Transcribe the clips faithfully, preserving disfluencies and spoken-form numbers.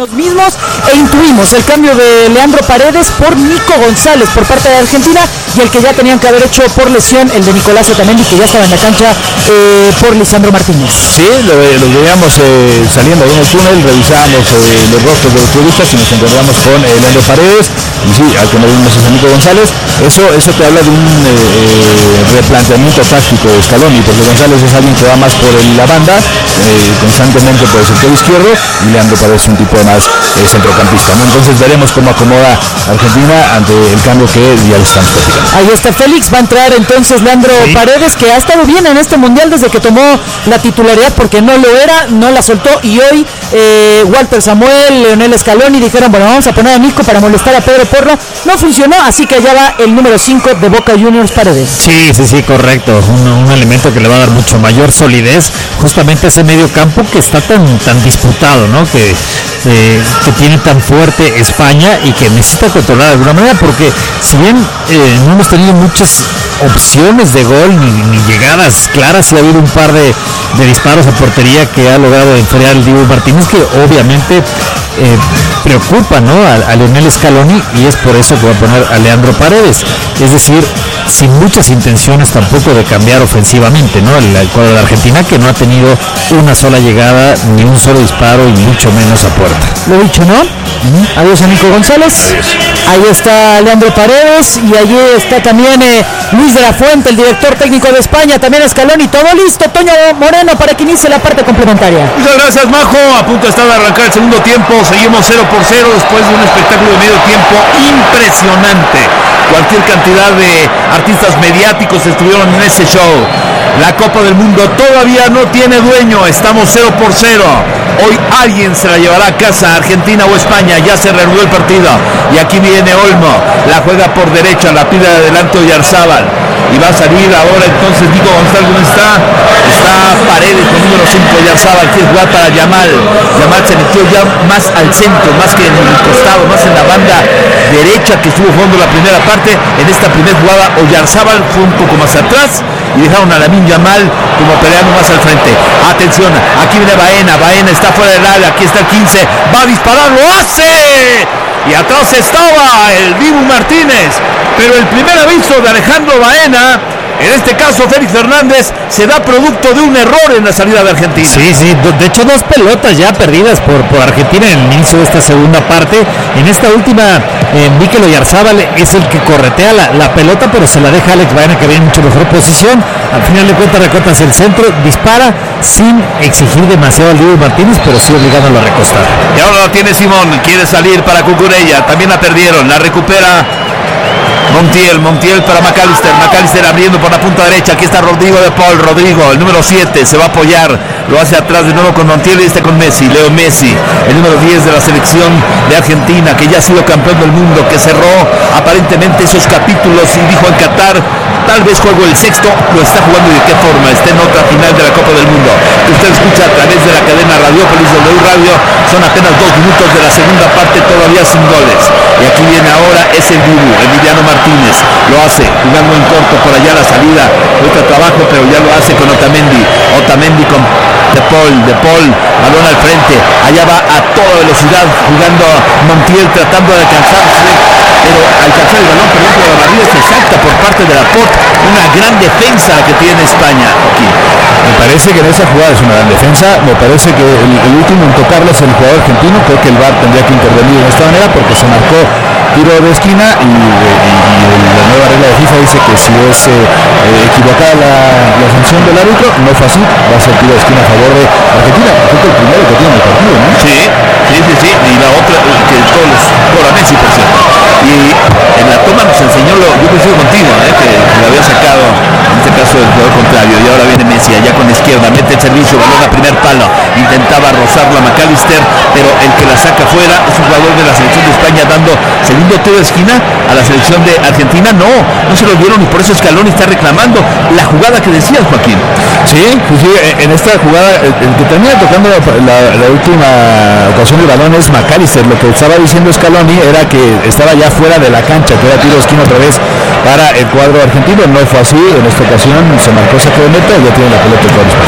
Los mismos e intuimos el cambio de Leandro Paredes por Nico González por parte de Argentina y el que ya tenían que haber hecho por lesión, el de Nicolás Otamendi, que ya estaba en la cancha eh, por Lisandro Martínez. Sí, lo, lo veíamos eh, saliendo ahí en el túnel, revisábamos eh, los rostros de los futbolistas y nos encontramos con eh, Leandro Paredes y sí, al que no vimos es a Nico González. Eso, eso te habla de un eh, replanteamiento táctico de Scaloni, porque González es alguien que va más por el, la banda, eh, constantemente por el sector izquierdo, y Leandro Paredes es un tipo de más eh, centrocampista, ¿no? Entonces veremos cómo acomoda Argentina ante el cambio que ya le estamos platicando. Ahí está Félix, va a entrar entonces Leandro sí. Paredes, que ha estado bien en este mundial desde que tomó la titularidad, porque no lo era, no la soltó, y hoy eh, Walter Samuel, Leonel Scaloni dijeron, bueno, vamos a poner a Nico para molestar a Pedro Porro. No funcionó, así que allá va el número cinco de Boca Juniors, Paredes. Sí, sí, sí, correcto, un, un elemento que le va a dar mucho mayor solidez justamente a ese medio campo que está tan, tan disputado, ¿no? Que, eh, que tiene tan fuerte España y que necesita controlar de alguna manera, porque si bien eh, no hemos tenido muchas opciones de gol ni, ni llegadas claras, sí ha habido un par de, de disparos a portería que ha logrado enfriar el Dibu Martínez, que obviamente eh, preocupa, ¿no? a, a Leonel Scaloni, y es por eso que va a poner a Leandro Paredes, es decir, sin muchas intenciones tampoco de cambiar ofensivamente, ¿no? El, el cuadro de Argentina, que no ha tenido una sola llegada ni un solo disparo y mucho menos a puerta. Lo dicho, ¿no? Uh-huh. Adiós a Nico González. Adiós. Ahí está Leandro Paredes y allí está también eh, Luis de la Fuente, el director técnico de España, también Scaloni. Todo listo, Toño Moreno, para que inicie la parte complementaria. Muchas gracias, Majo. A punto está de arrancar el segundo tiempo. Seguimos cero por cero después de un espectáculo de medio tiempo impresionante. Cualquier cantidad de artistas mediáticos estuvieron en ese show. La Copa del Mundo todavía no tiene dueño. Estamos cero por cero. Hoy alguien se la llevará a casa, Argentina o España. Ya se reanudó el partido. Y aquí viene Olmo. La juega por derecha, la pide de adelante Oyarzábal. Y va a salir ahora entonces Nico González. ¿Dónde está? Está Paredes con número cinco, Oyarzábal. Quiere jugar para Yamal. Yamal se metió ya más al centro, más que en el costado, más en la banda derecha que estuvo jugando la primera parte. En esta primera jugada Oyarzábal fue un poco más atrás y dejaron a Lamine Yamal como peleando más al frente. Atención, aquí viene Baena. Baena está fuera del área. Aquí está el quince. Va a disparar, lo hace. Y atrás estaba el Dibu Martínez. Pero el primer aviso de Alejandro Baena, en este caso Félix Fernández, se da producto de un error en la salida de Argentina. Sí, sí, de hecho dos pelotas ya perdidas por, por Argentina en el inicio de esta segunda parte. En esta última, eh, Mikel Oyarzábal es el que corretea la, la pelota, pero se la deja Alex Baena, que viene en mucho mejor posición. Al final de cuentas recorta hacia el centro, dispara sin exigir demasiado al Dibu Martínez, pero sí obligándolo a recostar. Y ahora la tiene Simón, quiere salir para Cucurella, también la perdieron, la recupera Montiel, Montiel para McAllister, McAllister abriendo por la punta derecha, aquí está Rodrigo de Paul, Rodrigo, el número siete, se va a apoyar, lo hace atrás de nuevo con Montiel y este con Messi, Leo Messi, el número diez de la selección de Argentina, que ya ha sido campeón del mundo, que cerró aparentemente esos capítulos y dijo en Qatar, tal vez juego el sexto, lo está jugando y de qué forma, está en otra final de la Copa del Mundo, que usted escucha a través de la cadena Radiopolis W Radio, son apenas dos minutos de la segunda parte, todavía sin goles, y aquí viene ahora es el Dibu, Emiliano Martínez, lo hace, jugando en corto por allá la salida, cuesta trabajo, pero ya lo hace con Otamendi, Otamendi con De Paul, De Paul, balón al frente, allá va a toda velocidad, jugando Montiel, tratando de alcanzarse, pero alcanzar el balón, perdón, pero la barrida es exacta por parte de Laporte, una gran defensa que tiene España aquí. Me parece que en esa jugada es una gran defensa, me parece que el, el último en tocarla es el jugador argentino, creo que el V A R tendría que intervenir de esta manera porque se marcó tiro de esquina y, y, y la nueva regla de FIFA dice que si es eh, eh, equivocada la, la sanción del árbitro, no fue así, va a ser tiro de esquina a favor de Argentina, creo que el primero que tiene el partido, ¿no? Sí, sí, sí, sí, y la otra, que todos los cobra Messi, por cierto. Y en la toma nos enseñó, lo, yo coincido contigo, ¿eh? que lo había sacado, en este caso el jugador contrario, y ahora viene Messi allá con la izquierda, mete el servicio, balón a primer palo, intentaba rozarlo a McAllister, pero el que la saca fuera es un jugador de la selección de España dando segundo tiro de esquina a la selección de Argentina. No, no se lo dieron y por eso Scaloni está reclamando la jugada que decías, Joaquín. Sí, pues sí, en esta jugada el, el que termina tocando la, la, la última ocasión del balón es McAllister. Lo que estaba diciendo Scaloni era que estaba ya fuera de la cancha, que era tiro de esquina otra vez para el cuadro argentino. No fue así, en esta ocasión se marcó saque de meta y ya tiene la pelota. Capi,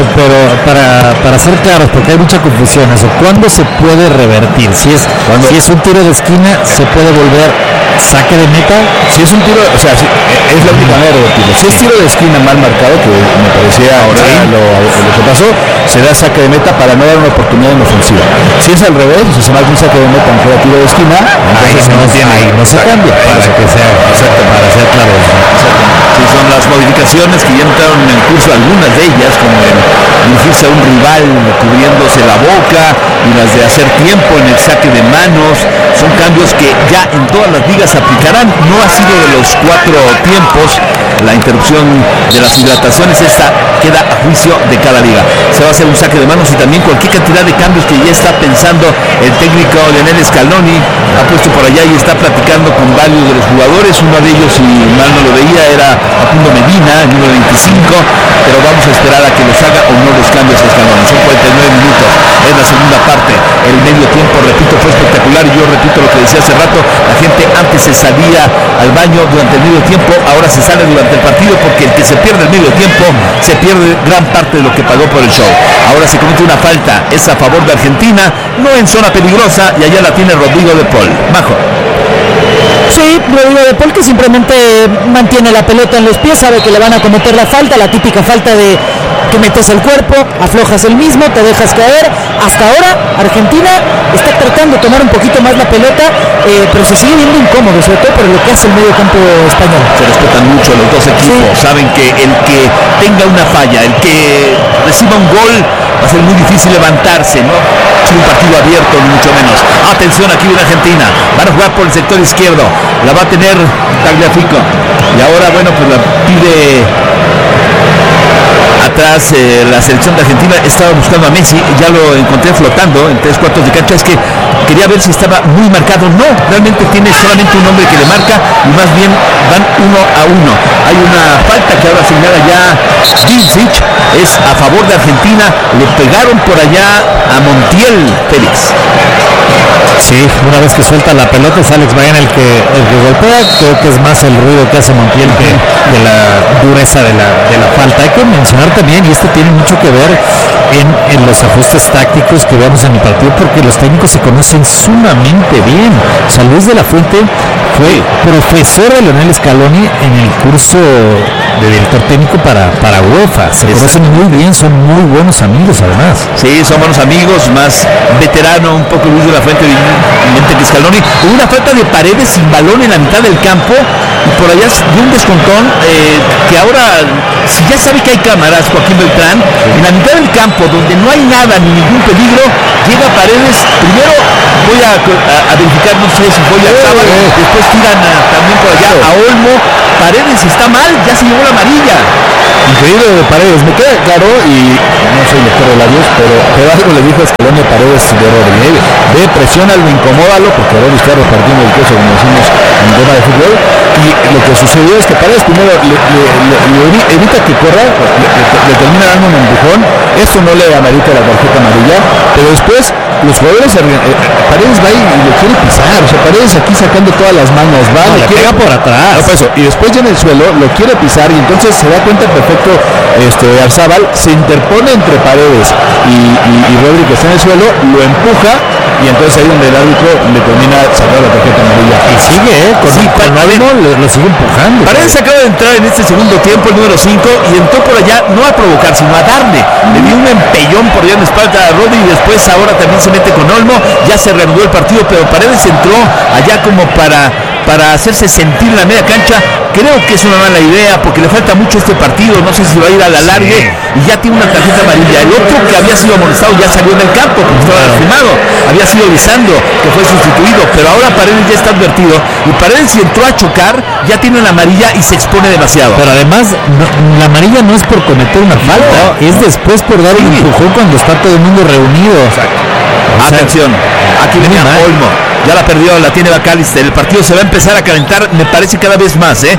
pero para, para ser claros, porque hay mucha confusión, eso, ¿cuándo se puede revertir? Si es, si es un tiro de esquina, ¿se puede volver saque de meta? Si es un tiro, o sea, si, es la única manera de revertirlo. Si es tiro de esquina mal marcado, que me parecía ahora sí. lo, lo que pasó, se da saque de meta para no dar una oportunidad en ofensiva. Si es al revés, si se marca un saque de meta aunque era tiro de esquina, ahí entonces no, no, tiene, ahí no se cambia, para que sea, exacto, para ser claro. Sí, son las modificaciones que ya entraron en el curso, algunas de ellas, como el dirigirse a un rival cubriéndose la boca y las de hacer tiempo en el saque de manos, son cambios que ya en todas las ligas se aplicarán. No ha sido de los cuatro tiempos, la interrupción de las hidrataciones, esta queda a juicio de cada liga. Se va a hacer un saque de manos y también cualquier cantidad de cambios que ya está pensando el técnico Lionel Scaloni, ha puesto por allá y está platicando con varios de los jugadores. Uno de ellos, si mal no lo veía, era Facundo Medina, el número veinticinco, pero vamos a esperar a que los haga o no los cambios a Scaloni. Son cuarenta y nueve minutos, es la segunda parte. El medio tiempo, repito, fue espectacular y yo repito lo que decía hace rato, la gente antes se salía al baño durante el medio tiempo, ahora se sale durante el partido, porque el que se pierde el medio tiempo se pierde gran parte de lo que pagó por el show. Ahora se comete una falta, es a favor de Argentina, no en zona peligrosa, y allá la tiene Rodrigo de Paul. Majo. Sí, Rodrigo de Paul, que simplemente mantiene la pelota en los pies, sabe que le van a cometer la falta, la típica falta de que metes el cuerpo, aflojas el mismo, te dejas caer. Hasta ahora Argentina está tratando de tomar un poquito más la pelota, eh, pero se sigue viendo incómodo, sobre todo por lo que hace el medio campo español. Se respetan mucho los dos equipos, sí. Saben que el que tenga una falla, el que reciba un gol, va a ser muy difícil levantarse, ¿no? Es un partido abierto, ni mucho menos. Atención, aquí viene Argentina, van a jugar por el sector izquierdo, la va a tener Tagliafico, y ahora, bueno, pues la pide atrás eh, la selección de Argentina. Estaba buscando a Messi, ya lo encontré flotando en tres cuartos de cancha. Es que quería ver si estaba muy marcado. No, realmente tiene solamente un hombre que le marca y más bien van uno a uno. Hay una falta que ahora señala ya Djindžić, es a favor de Argentina. Le pegaron por allá a Montiel, Félix. Sí, una vez que suelta la pelota es Alex Baena el que, el que golpea. Creo que es más el ruido que hace Montiel que de la dureza de la, de la falta. Hay que mencionar también, y esto tiene mucho que ver en, en los ajustes tácticos que vemos en el partido, porque los técnicos se conocen sumamente bien. O sea, Luis de la Fuente fue profesor de Lionel Scaloni en el curso de director técnico para, para UEFA. Se conocen muy bien, son muy buenos amigos además. Sí, son buenos amigos, más veterano un poco Luis de la Fuente que Scaloni. Hubo una falta de Paredes sin balón en la mitad del campo y por allá dio un descontón eh, que ahora, si ya sabe que hay cámaras, Joaquín Beltrán, en la mitad del campo donde no hay nada ni ningún peligro, llega Paredes. Primero voy a, a, a verificar, no sé si voy a Sábado, después tiran a, también por allá a Olmo. Paredes está mal, ya se llevó la amarilla. Increíble de Paredes, me queda claro, y no soy lector de labios, pero, pero algo le dijo Scaloni a Paredes de Rodri. Ve, presiónalo, incomódalo, porque Rodri está repartiendo el queso, como decimos en tema de fútbol, y lo que sucedió es que Paredes primero le, le, le, le evita que corra, le, le, le termina dando un empujón. Esto no le amerita la tarjeta amarilla, pero después los jugadores, eh, Paredes va y, y lo quiere pisar, o sea, Paredes aquí sacando todas las manos, va, no, le, le pega por atrás, no, por eso, y después ya en el suelo lo quiere pisar, y entonces se da cuenta perfecto este Arzábal, se interpone entre Paredes y, y, y Rodri, que está en el suelo, lo empuja, y entonces ahí donde el árbitro le termina sacando la tarjeta amarilla. Y sigue, ¿eh? Con, sí, con Olmo lo, lo sigue empujando. Paredes acaba de entrar en este segundo tiempo, el número cinco, y entró por allá, no a provocar, sino a darle. Mm. Le dio un empellón por allá en la espalda a Rodri, y después ahora también se mete con Olmo. Ya se reanudó el partido, pero Paredes entró allá como para, para hacerse sentir en la media cancha. Creo que es una mala idea, porque le falta mucho este partido, no sé si va a ir a la largue, sí. Y ya tiene una tarjeta amarilla. El otro que había sido amonestado ya salió en el campo, porque estaba lastimado, había sido Lisandro, que fue sustituido, pero ahora Paredes ya está advertido, y Paredes, si entró a chocar, ya tiene la amarilla y se expone demasiado. Pero además, no, la amarilla no es por cometer una falta, no, es después por dar sí. un empujón cuando está todo el mundo reunido. Exacto. O sea, atención, aquí venía Olmo, ya la perdió, la tiene Bacalister. El partido se va a empezar a calentar, me parece, cada vez más, ¿eh?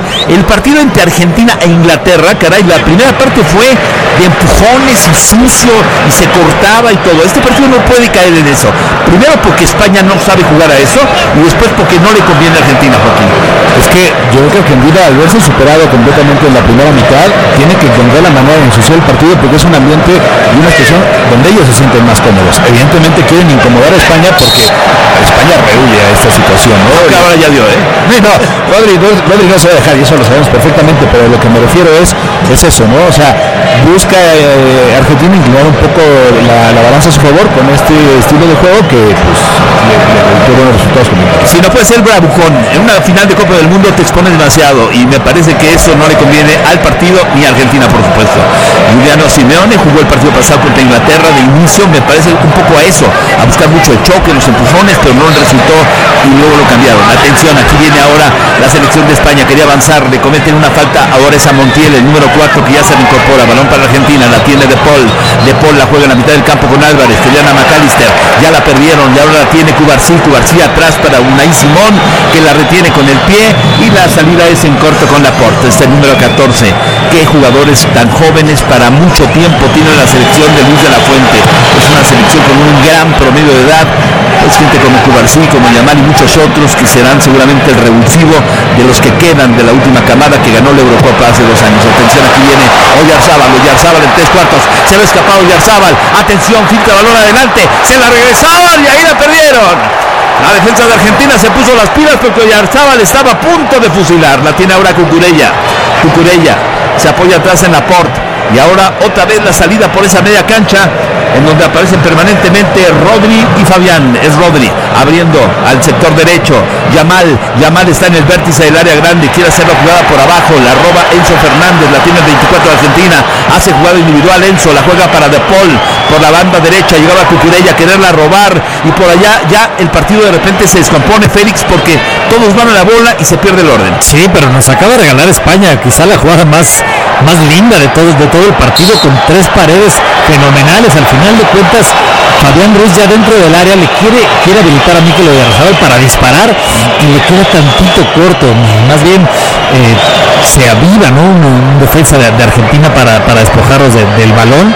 El partido entre Argentina e Inglaterra, caray, la primera parte fue de empujones y sucio y se cortaba y todo. Este partido no puede caer en eso. Primero porque España no sabe jugar a eso y después porque no le conviene a Argentina, Joaquín. Es que yo creo que Argentina, al verse superado completamente en la primera mitad, tiene que encontrar la manera de ensuciar el partido porque es un ambiente y una expresión donde ellos se sienten más cómodos. Evidentemente quieren incomodar a España porque España rehuye a esta situación, ¿no? Que ahora ya dio, ¿eh? No, Rodri, Rodri no se va a dejar y eso lo sabemos perfectamente, pero lo que me refiero es, es eso, ¿no? O sea, busca eh, Argentina inclinar un poco la, la balanza a su favor con este estilo de juego que pues le, le reduce buenos resultados. Si no puede ser bravucón, en una final de Copa del Mundo te expones demasiado y me parece que eso no le conviene al partido ni a Argentina, por supuesto. Giuliano Simeone jugó el partido pasado contra Inglaterra de inicio, me parece un poco a eso, a buscar mucho el choque, los empujones, pero no resultó y luego lo cambiaron. Atención, aquí viene ahora la selección de España, quería avanzar, le cometen una falta ahora es a Montiel, el número cuatro que ya se incorpora, balón para Argentina, la tiene De Paul, De Paul la juega en la mitad del campo con Álvarez, Juliana McAllister, ya la perdieron y ahora la tiene Cubarsí, Cubarsí atrás para Unai Simón, que la retiene con el pie y la salida es en corto con Laporte, este el número catorce. Qué jugadores tan jóvenes para mucho tiempo tiene la selección de Luis de la Fuente, es una selección con un gran promedio de edad, pues gente como Cubarsí, como Yamal y muchos otros que serán seguramente el revulsivo de los que quedan de la última camada que ganó la Eurocopa hace dos años. Atención, aquí viene Oyarzábal, Oyarzábal en tres cuartos, se va escapado Oyarzábal, atención, filtra balón adelante, se la regresaban y ahí la perdieron. La defensa de Argentina se puso las pilas porque Oyarzábal estaba a punto de fusilar, la tiene ahora Cucurella, Cucurella se apoya atrás en Laporte y ahora otra vez la salida por esa media cancha en donde aparecen permanentemente Rodri y Fabián. Es Rodri abriendo al sector derecho, Yamal, Yamal está en el vértice del área grande, quiere hacer la jugada por abajo, la roba Enzo Fernández, la tiene el veinticuatro de Argentina, hace jugada individual Enzo, la juega para De Paul, por la banda derecha, llegaba Cucurella a quererla robar y por allá ya el partido de repente se descompone, Félix, porque todos van a la bola y se pierde el orden. Sí, pero nos acaba de regalar España, quizá la jugada más, más linda de todo, de todo el partido, con tres paredes fenomenales. Al final de cuentas, Fabián Ruiz ya dentro del área le quiere, quiere habilitar a Mikel Oyarzabal para disparar y le queda tantito corto. Más bien eh, se aviva, ¿no? Un, un defensa de, de Argentina para, para despojarlos de, del balón.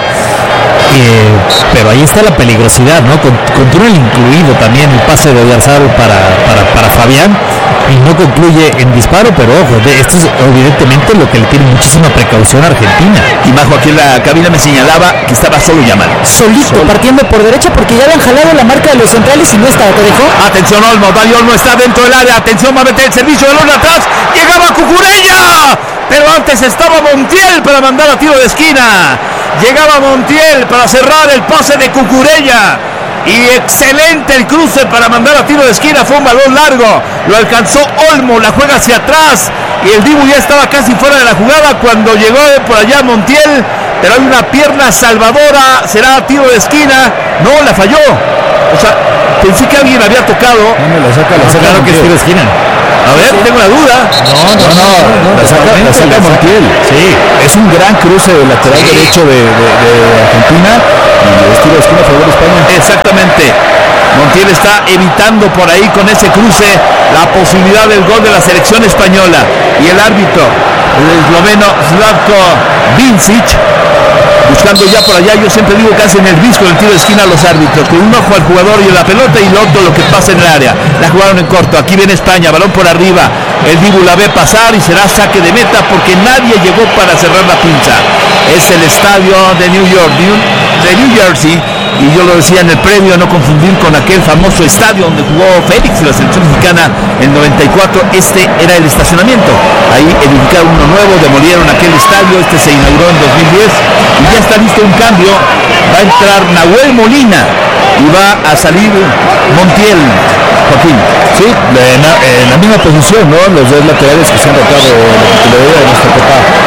Eh, pero ahí está la peligrosidad, ¿no? Con, con túnel incluido también el pase de Oyarzabal para, para, para Fabián y no concluye en disparo, pero ojo, de, esto es evidentemente lo que le tiene muchísima precaución a Argentina. Y Majo, aquí en la cabina me señalaba que estaba solo Yamal. Solito, solo. Partiendo por derecha porque ya habían jalado la marca de los centrales y no estaba, ¿te dejó? Atención Olmo, Dani Olmo está dentro del área, atención, va a meter el servicio de Olmo atrás, llegaba Cucurella, pero antes estaba Montiel para mandar a tiro de esquina, llegaba Montiel para cerrar el pase de Cucurella. Y excelente el cruce para mandar a tiro de esquina, fue un balón largo, lo alcanzó Olmo, la juega hacia atrás y el Dibu ya estaba casi fuera de la jugada cuando llegó por allá Montiel, pero hay una pierna salvadora, será tiro de esquina, no, la falló, o sea, pensé que alguien había tocado. No, no, la saca, la saca, claro que es tiro de esquina. A ver, sí, tengo una duda. No, no, no, no, la saca, la saca Montiel. Sí, es un gran cruce del lateral sí. derecho de, de, de Argentina y es tiro de esquina a favor de España. Exactamente. Montiel está evitando por ahí con ese cruce la posibilidad del gol de la selección española. Y el árbitro, el esloveno Slavko Vincic, buscando ya por allá, yo siempre digo que hacen el risco del tiro de esquina a los árbitros, con un ojo al jugador y la pelota y el otro lo que pasa en el área. La jugaron en corto, aquí viene España, balón por arriba, el Dibu la ve pasar y será saque de meta porque nadie llegó para cerrar la pinza. Es el estadio de New York, de New Jersey, y yo lo decía en el previo, no confundir con aquel famoso estadio donde jugó Félix y la selección mexicana en noventa y cuatro, este era el estacionamiento, ahí edificaron uno nuevo, demolieron aquel estadio, este se inauguró en dos mil diez y ya está listo un cambio, va a entrar Nahuel Molina y va a salir Montiel. Joaquín. Sí, en la, en la misma posición, ¿no? Los dos laterales que se han rotado la titularidad de nuestra Copa del Mundo.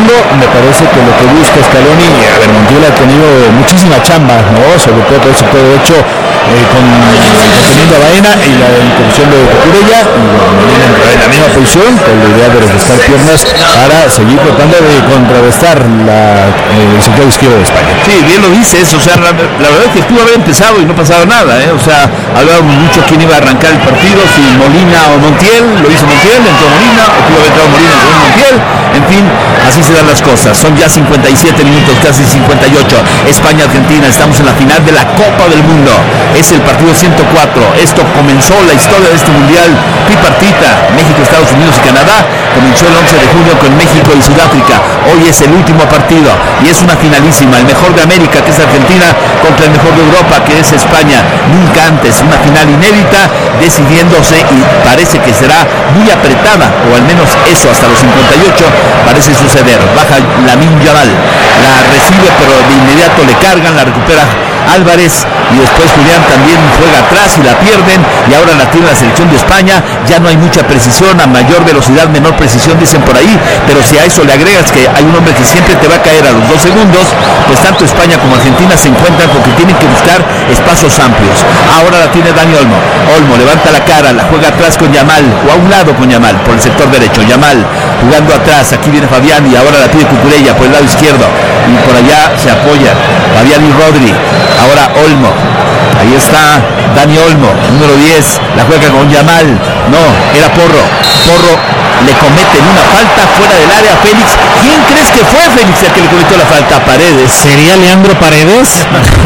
segundo, me parece que lo que busca Scaloni, a ver, Montiel ha tenido muchísima chamba, ¿no? Sobre todo por el sector derecho, eh, con teniendo a Baena y la incursión de Cucurella, y bueno, Molina entra en la misma posición, con la idea de refrescar piernas para seguir tratando de contrarrestar la, eh, el sector izquierdo de España. Sí, bien lo dices, o sea, la, la verdad es que pudo haber empezado y no pasaba nada, ¿eh? O sea, hablábamos mucho quién iba a arrancar el partido, si Molina o Montiel, lo hizo Montiel, entró Molina, o pudo haber entrado Molina, entró Montiel, en fin, así se dan las cosas. Son ya cincuenta y siete minutos, casi cincuenta y ocho. España-Argentina, estamos en la final de la Copa del Mundo. Es el partido ciento cuatro. Esto comenzó la historia de este mundial tripartita. México, Estados Unidos y Canadá. Comenzó el once de junio con México y Sudáfrica. Hoy es el último partido y es una finalísima. El mejor de América, que es Argentina, contra el mejor de Europa, que es España. Nunca antes, una final inédita, decidiéndose, y parece que será muy apretada, o al menos eso hasta los cincuenta y ocho parece suceder. Baja Lamine Yamal, la recibe, pero de inmediato le cargan, la recupera Álvarez, y después Julián también juega atrás y la pierden, y ahora la tiene la selección de España. Ya no hay mucha precisión, a mayor velocidad menor precisión, dicen por ahí, pero si a eso le agregas que hay un hombre que siempre te va a caer a los dos segundos, pues tanto España como Argentina se encuentran porque tienen que buscar espacios amplios. Ahora la tiene Dani Olmo. Olmo levanta la cara, la juega atrás con Yamal, o a un lado con Yamal, por el sector derecho. Yamal jugando atrás, aquí viene Fabián, y ahora la pide Cucurella por el lado izquierdo, y por allá se apoya Fabián y Rodri. Ahora Olmo, ahí está Dani Olmo, número diez, la juega con Yamal, no, era Porro, Porro le cometen una falta fuera del área a Félix. ¿Quién crees que fue Félix el que le cometió la falta? Paredes. ¿Sería Leandro Paredes?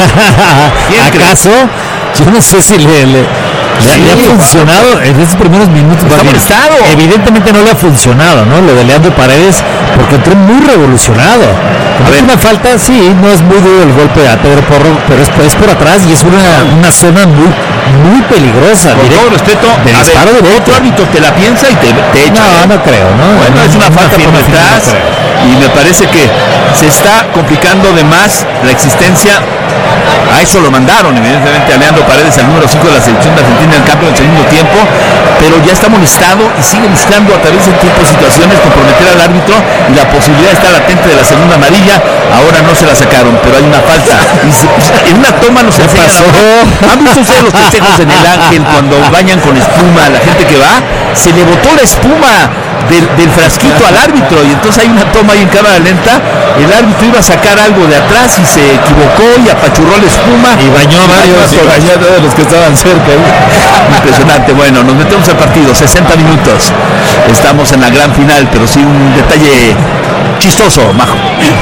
¿Acaso? Crees? Yo no sé si le... le... Le, sí, le ha funcionado en estos primeros minutos. Está molestado. Evidentemente no le ha funcionado, ¿no? Lo de Leandro Paredes, porque entró muy revolucionado. A ver, una falta, sí, no es muy duro el golpe a Pedro Porro, pero es, es por atrás y es una, una zona muy, muy peligrosa. Con todo respeto, de a disparo ver, directo. Otro árbitro te la piensa y te, te echa. No, no creo, ¿no? Bueno, no, es una no, falta por detrás, y me parece que se está complicando de más la existencia. A eso lo mandaron, evidentemente, a Leandro Paredes, al número cinco de la selección de Argentina en el campo del segundo tiempo, pero ya está molestado y sigue buscando a través de este tipo de situaciones comprometer al árbitro, y la posibilidad está latente de la segunda amarilla. Ahora no se la sacaron, pero hay una falta. Y se, en una toma nos pasó. ¿Han visto ustedes los festejos en el Ángel cuando bañan con espuma? La gente que va, se le botó la espuma del, del frasquito al árbitro, y entonces hay una toma ahí en cámara lenta. El árbitro iba a sacar algo de atrás y se equivocó y apachurró la espuma y bañó a varios, y bañó a todos los que estaban cerca. Impresionante. Bueno, nos metemos al partido, sesenta minutos. Estamos en la gran final, pero sí un detalle chistoso, Majo.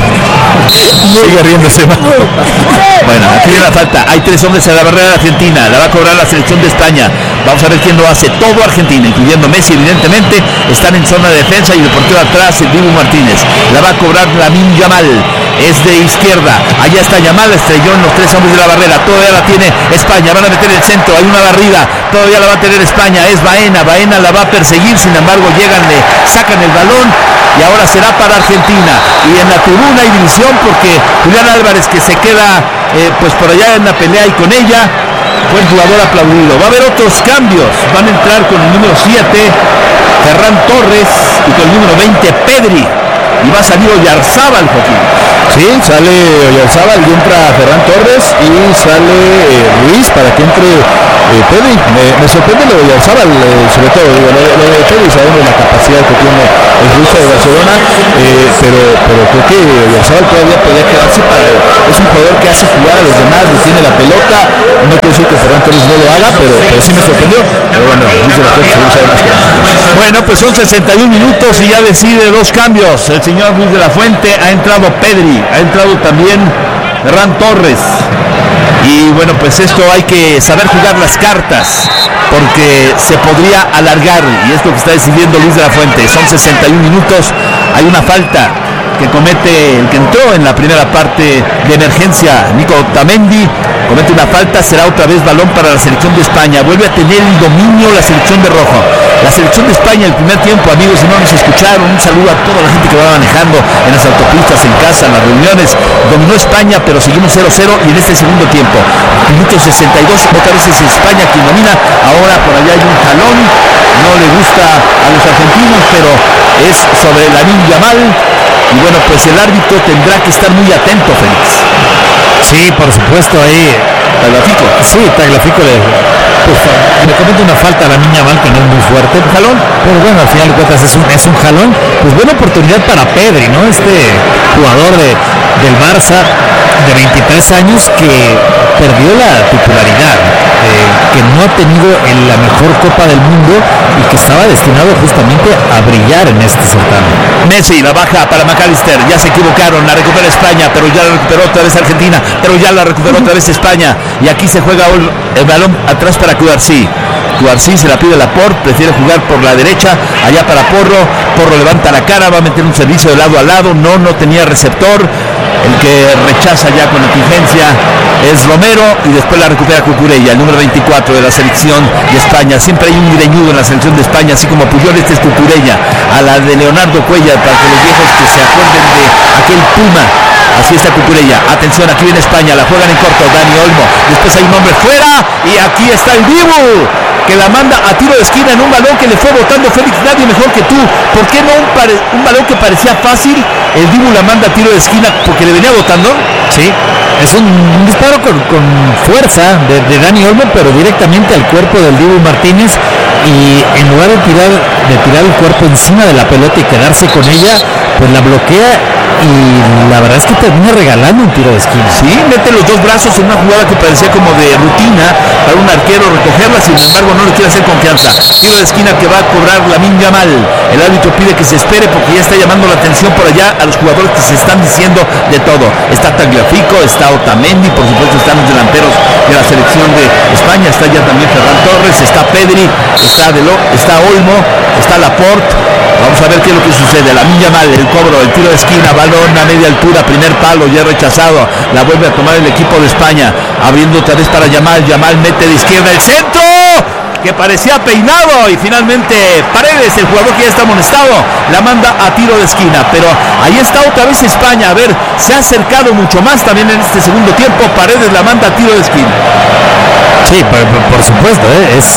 Sigue riéndose, Majo. Bueno, aquí viene la falta. Hay tres hombres en la barrera de Argentina. La va a cobrar la selección de España. Vamos a ver quién lo hace. Todo Argentina, incluyendo Messi, evidentemente, están en zona de defensa, y el portero atrás, el Dibu Martínez. La va a cobrar Lamine Yamal. Es de izquierda. Allá está Yamal, estrelló en los tres hombres de la barrera. Todavía la tiene España. Van a meter el centro. Hay una barrida. Todavía la va a tener España. Es Baena. Baena la va a perseguir. Sin embargo, llegan, le sacan el balón. Y ahora será para Argentina. Y en la tribuna hay división porque Julián Álvarez, que se queda eh, pues por allá en la pelea y con ella, fue el jugador aplaudido. Va a haber otros cambios. Van a entrar con el número siete, Ferran Torres, y con el número veinte, Pedri. Y va a salir Oyarzábal, Joaquín. Sí, sale Oyarzábal y entra Ferran Torres, y sale eh, Ruiz para que entre eh, Pedri. Me, me sorprende lo de Oyarzábal, eh, sobre todo, digo, lo, lo de Pedri, sabemos la capacidad que tiene el ruso de Barcelona, eh, pero, pero creo que Oyarzábal todavía podría quedarse para... Es un jugador que hace jugar a los demás, detiene la pelota. No quiero decir que Ferran Torres no lo haga, pero, pero sí me sorprendió. Pero bueno, Luis de la Fuente seguro sabe más que nada. Bueno, pues son sesenta y un minutos y ya decide dos cambios. El señor Luis de la Fuente, ha entrado Pedri, ha entrado también Ferran Torres. Y bueno, pues esto hay que saber jugar las cartas, porque se podría alargar, y es lo que está decidiendo Luis de la Fuente. Son sesenta y un minutos, hay una falta que comete el que entró en la primera parte de emergencia, Nico Otamendi, comete una falta, será otra vez balón para la selección de España. Vuelve a tener el dominio la selección de rojo. La selección de España, el primer tiempo, amigos, si no nos escucharon, un saludo a toda la gente que va manejando en las autopistas, en casa, en las reuniones. Dominó España, pero seguimos cero cero, y en este segundo tiempo, minuto sesenta y dos, otra vez es España quien domina. Ahora por allá hay un jalón, no le gusta a los argentinos, pero es sobre Lamine Yamal. y bueno, pues el árbitro tendrá que estar muy atento, Félix. Sí, por supuesto, ahí Tagliafico. Sí, Tagliafico le, pues, le comete una falta a la niña Mal que no es muy fuerte, un jalón, pero bueno, al final de cuentas es un, es un jalón. Pues buena oportunidad para Pedri, ¿no? Este jugador de, del Barça de veintitrés años que perdió la titularidad, eh, que no ha tenido en la mejor Copa del Mundo y que estaba destinado justamente a brillar en este certamen. Messi, la baja para McAllister, ya se equivocaron, la recupera España, pero ya la recuperó otra vez Argentina, pero ya la recuperó otra vez España, y aquí se juega el balón atrás para Cubarsí. Cubarsí se la pide a Laporte, prefiere jugar por la derecha, allá para Porro, Porro levanta la cara, va a meter un servicio de lado a lado, no, no tenía receptor, el que rechaza ya con exigencia es Romero, y después la recupera Cucurella, el número veinticuatro de la selección de España. Siempre hay un greñudo en la selección de España, así como Puyol, este es Cucurella, a la de Leonardo Cuellar, para que los viejos que se acuerden de aquel Puma. Así está Cucurella, atención, aquí viene España, la juegan en corto, Dani Olmo, después hay un hombre fuera, y aquí está el Dibu, que la manda a tiro de esquina en un balón que le fue botando Félix, nadie mejor que tú. ¿Por qué no un, pare, un balón que parecía fácil? El Dibu la manda a tiro de esquina porque le venía botando. Sí, es un, un disparo con, con fuerza de, de Dani Olmo, pero directamente al cuerpo del Dibu Martínez, y en lugar de tirar, de tirar el cuerpo encima de la pelota y quedarse con ella, pues la bloquea, y la verdad es que termina regalando un tiro de esquina. Sí, mete los dos brazos en una jugada que parecía como de rutina para un arquero recogerla, sin embargo no le quiere hacer confianza. Tiro de esquina que va a cobrar Lamine Yamal. El árbitro pide que se espere porque ya está llamando la atención por allá a los jugadores que se están diciendo de todo. Está Tagliafico, está Otamendi, por supuesto están los delanteros de la selección de España, está ya también Ferran Torres, está Pedri, está, Delo, está Olmo, está Laporte. Vamos a ver qué es lo que sucede. Lamine Yamal, el cobro, el tiro de esquina, balón a media altura, primer palo, ya rechazado, la vuelve a tomar el equipo de España, abriendo otra vez para Yamal, Yamal mete de izquierda el centro, que parecía peinado, y finalmente Paredes, el jugador que ya está amonestado, la manda a tiro de esquina, pero ahí está otra vez España, a ver, se ha acercado mucho más también en este segundo tiempo, Paredes la manda a tiro de esquina. Sí, por, por supuesto, ¿eh? es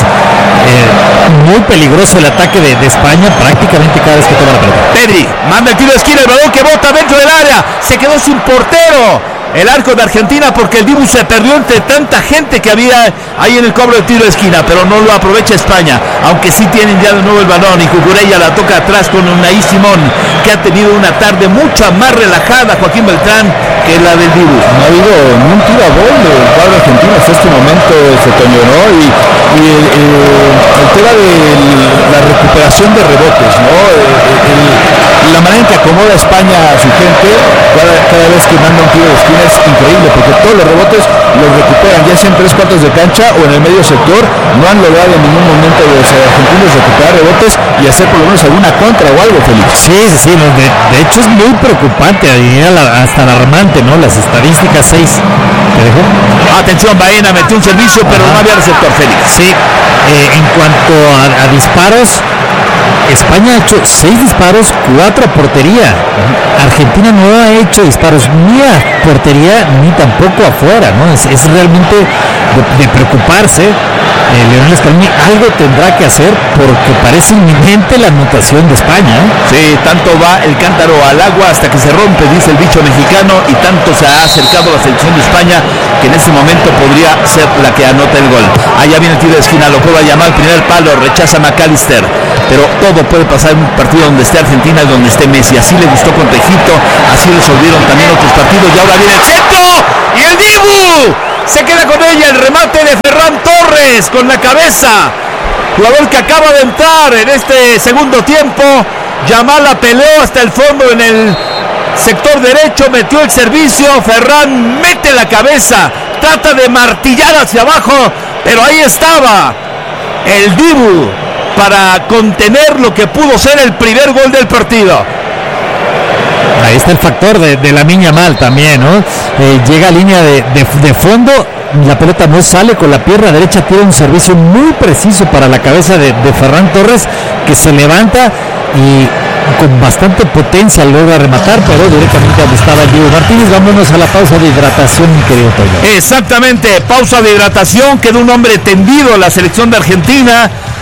eh, muy peligroso el ataque de, de España prácticamente cada vez que toma la pelota. Pedri manda el tiro de esquina, el balón que bota dentro del área, se quedó sin portero el arco de Argentina porque el Dibu se perdió entre tanta gente que había ahí en el cobro de tiro de esquina, pero no lo aprovecha España, aunque sí tienen ya de nuevo el balón, y Cucurella la toca atrás con Unai Simón, que ha tenido una tarde mucho más relajada, Joaquín Beltrán, que la del Dibu. No ha habido ni un tiro a gol del cuadro argentino hasta este momento, se toñó, ¿no? Y, y el, el, el tema de la recuperación de rebotes, ¿no? El, el, la manera en que acomoda España a su gente cada, cada vez que manda un tiro de esquina es increíble, porque todos los rebotes los recuperan, ya sea en tres cuartos de cancha o en el medio sector. No han logrado en ningún momento de los argentinos recuperar rebotes y hacer por lo menos alguna contra o algo, Félix. Sí, sí, sí, no, de, de hecho es muy preocupante, hasta alarmante, ¿no? Las estadísticas. Seis. ¿Te dejó? Atención, Baena metió un servicio, pero Ajá. no había receptor, Félix. Sí, eh, en cuanto a, a disparos, España ha hecho seis disparos, cuatro a portería. Argentina no ha hecho disparos ni a portería ni tampoco afuera, ¿no? Es, es realmente de, de preocuparse. Eh, Lionel Scaloni algo tendrá que hacer porque parece inminente la anotación de España, ¿eh? Sí, tanto va el cántaro al agua hasta que se rompe, dice el bicho mexicano, y tanto se ha acercado la selección de España que en ese momento podría ser la que anota el gol. Allá viene el tiro de esquina, lo puede llamar primer palo, rechaza McAllister, pero todo puede pasar en un partido donde esté Argentina y donde esté Messi. Así le gustó contra Egipto, así resolvieron también otros partidos, y ahora viene el centro y el Dibu se queda con ella, el remate de Ferran Torres con la cabeza, jugador que acaba de entrar en este segundo tiempo. Yamal la peleó hasta el fondo en el sector derecho, metió el servicio, Ferran mete la cabeza, trata de martillar hacia abajo, pero ahí estaba el Dibu para contener lo que pudo ser el primer gol del partido. Ahí está el factor de, de Lamine Yamal también, ¿no? Eh, llega a línea de, de, de fondo, la pelota no sale, con la pierna derecha tira un servicio muy preciso para la cabeza de, de Ferran Torres, que se levanta y con bastante potencia logra rematar, pero directamente donde estaba el Diego Martínez. Vámonos a la pausa de hidratación, mi querido Toño. Exactamente, pausa de hidratación, quedó un hombre tendido en la selección de Argentina.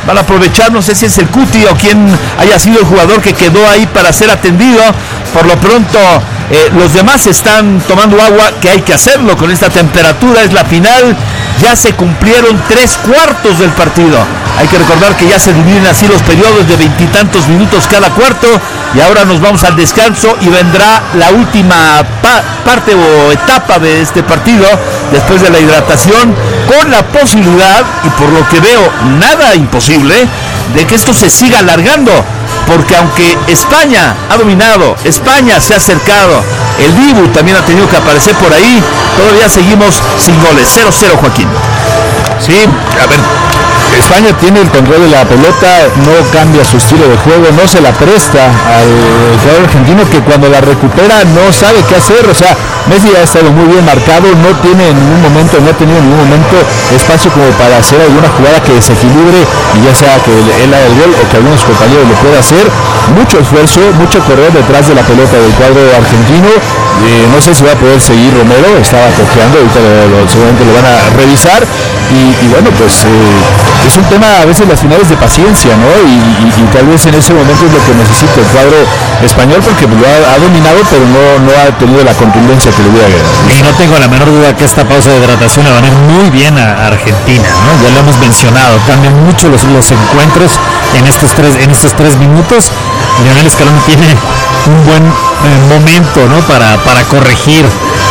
van a aprovechar, no sé si es el Cuti o quien haya sido el jugador que quedó ahí para ser atendido. Por lo pronto, eh, los demás están tomando agua, que hay que hacerlo con esta temperatura, es la final, ya se cumplieron tres cuartos del partido. Hay que recordar que ya se dividen así los periodos de veintitantos minutos cada cuarto, y ahora nos vamos al descanso y vendrá la última pa- parte o etapa de este partido, después de la hidratación, con la posibilidad, y por lo que veo, nada imposible, de que esto se siga alargando, porque aunque España ha dominado, España se ha acercado, el Dibu también ha tenido que aparecer por ahí, todavía seguimos sin goles. Cero cero, Joaquín. Sí, a ver, España tiene el control de la pelota, no cambia su estilo de juego, no se la presta al jugador argentino, que cuando la recupera no sabe qué hacer. O sea, Messi ha estado muy bien marcado, no tiene en ningún momento, no ha tenido en ningún momento espacio como para hacer alguna jugada que desequilibre, y ya sea que él haga el gol o que algunos compañeros lo puedan hacer. Mucho esfuerzo, mucho correr detrás de la pelota del cuadro argentino. Eh, no sé si va a poder seguir Romero, estaba cojeando, ahorita lo, lo, seguramente lo van a revisar, y, y bueno, pues eh, es un tema a veces las finales de paciencia, ¿no? Y, y, y tal vez en ese momento es lo que necesita el cuadro español, porque lo ha, ha dominado, pero no, no ha tenido la contundencia que le hubiera agregado. Y no tengo la menor duda que esta pausa de hidratación le va a venir muy bien a Argentina, ¿no? Ya lo hemos mencionado, cambian mucho los, los encuentros en estos tres, en estos tres minutos. Lionel Scaloni tiene un buen eh, momento, ¿no? Para, para corregir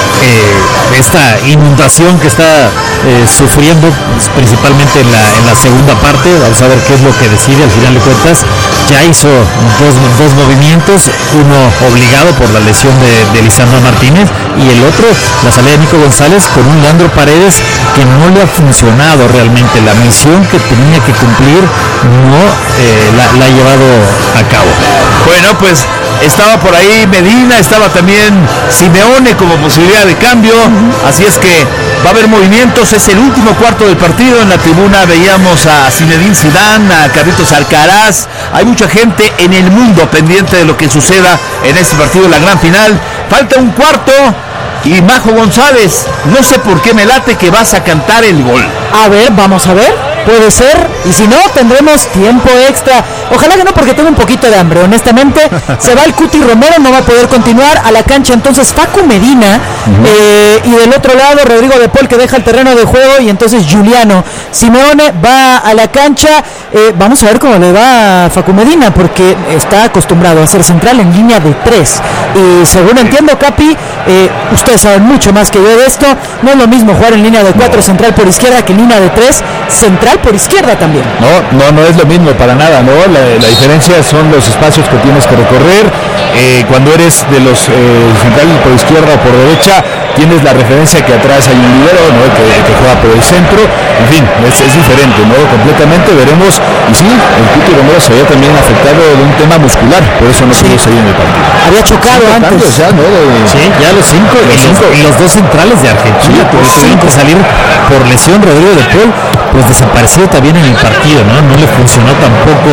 eh, esta inundación que está eh, sufriendo, pues, principalmente en la, en la segunda parte. Vamos a ver qué es lo que decide al final de cuentas. Ya hizo dos, dos movimientos, uno obligado por la lesión de, de Lisandro Martínez, y el otro, la salida de Nico González con un Leandro Paredes que no le ha funcionado realmente. La misión que tenía que cumplir no eh, la, la ha llevado a cabo. Bueno, pues estaba por ahí Medina, estaba también Simeone como posibilidad de cambio, así es que va a haber movimientos. Es el último cuarto del partido. En la tribuna veíamos a Zinedine Zidane, a Carlitos Alcaraz. Hay mucha gente en el mundo pendiente de lo que suceda en este partido, la gran final. Falta un cuarto y Majo González, no sé por qué me late que vas a cantar el gol. A ver, vamos a ver. Puede ser, y si no, tendremos tiempo extra. Ojalá que no, porque tengo un poquito de hambre, honestamente. Se va el Cuti Romero, no va a poder continuar a la cancha. Entonces Facu Medina, uh-huh. eh, y del otro lado Rodrigo de Paul, que deja el terreno de juego, y entonces Giuliano Simeone va a la cancha. eh, Vamos a ver cómo le va a Facu Medina, porque está acostumbrado a ser central en línea de tres. Y según entiendo, Capi, eh, ustedes saben mucho más que yo de esto. No es lo mismo jugar en línea de cuatro central por izquierda que en línea de tres central por izquierda también. No, no, no es lo mismo para nada, ¿no? La, la diferencia son los espacios que tienes que recorrer. Eh, cuando eres de los eh, centrales por izquierda o por derecha, tienes la referencia que atrás hay un libero, ¿no? que, que juega por el centro. En fin, es, es diferente, ¿no? Completamente. Veremos. Y sí, el Cuti Romero se había también afectado de un tema muscular, por eso no pudo seguir en el partido. Había chocado sí, antes. Ya, ¿no? De, sí, ya los cinco, los, cinco. Y los dos centrales de Argentina sí, pues, tuvieron que salir por lesión. Rodrigo de Paul, pues desapareció también en el partido, ¿no? No le funcionó tampoco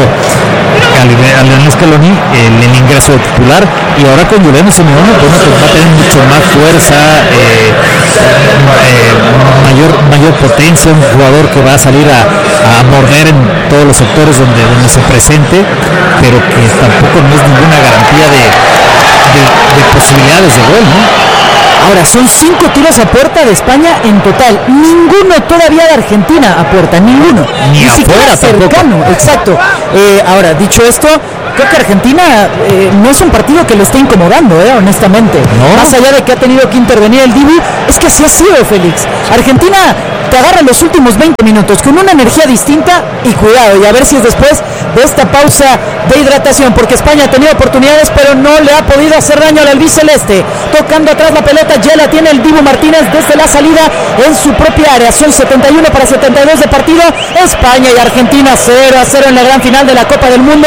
a Lionel Scaloni el, el ingreso de titular, y ahora con Giuliano Simeone, bueno, pues va a tener mucho más fuerza, eh, eh, mayor mayor potencia, un jugador que va a salir a, a morder en todos los sectores donde, donde se presente, pero que tampoco no es ninguna garantía de, de, de posibilidades de gol, ¿no? Ahora, son cinco tiros a puerta de España en total. Ninguno todavía de Argentina a puerta, ninguno. Ni, Ni afuera cercano, tampoco. Exacto. Eh, ahora, dicho esto, creo que Argentina eh, no es un partido que le esté incomodando, eh, honestamente. ¿No? Más allá de que ha tenido que intervenir el Dibu, es que así ha sido, Félix. Argentina te agarra los últimos veinte minutos con una energía distinta, y cuidado, y a ver si es después de esta pausa de hidratación, porque España ha tenido oportunidades, pero no le ha podido hacer daño al albiceleste. Tocando atrás la pelota, ya la tiene el Dibu Martínez desde la salida en su propia área. Son setenta y uno para setenta y dos de partido. España y Argentina cero a cero en la gran final de la Copa del Mundo